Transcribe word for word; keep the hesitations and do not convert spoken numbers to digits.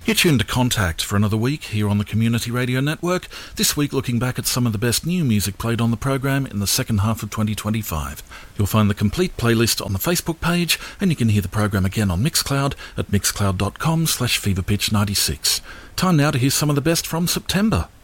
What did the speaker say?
You're tuned to Contact for another week here on the Community Radio Network, this week looking back at some of the best new music played on the program in the second half of twenty twenty-five. You'll find the complete playlist on the Facebook page, and you can hear the program again on Mixcloud at mixcloud.com slash feverpitch96. Time now to hear some of the best from September.